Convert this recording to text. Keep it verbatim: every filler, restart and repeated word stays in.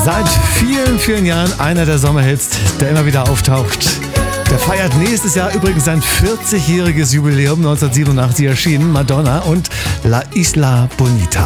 Seit vielen, vielen Jahren einer der Sommerhits, der immer wieder auftaucht. Der feiert nächstes Jahr übrigens sein vierzigjähriges Jubiläum, neunzehnhundertsiebenundachtzig erschienen, Madonna und La Isla Bonita.